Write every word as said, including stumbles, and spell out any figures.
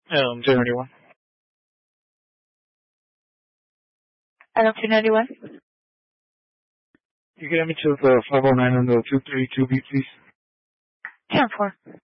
Um, two ninety-one. Item two ninety-one. You get me to the five oh nine on the two thirty-two B, please. ten four.